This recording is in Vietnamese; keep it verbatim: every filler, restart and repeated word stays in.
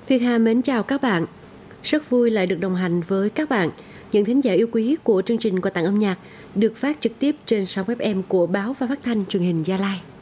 Việt Hà mến chào các bạn. Rất vui lại được đồng hành với các bạn, những thính giả yêu quý của chương trình Quà tặng âm nhạc được phát trực tiếp trên sóng ép em của Báo và Phát thanh Truyền hình Gia Lai.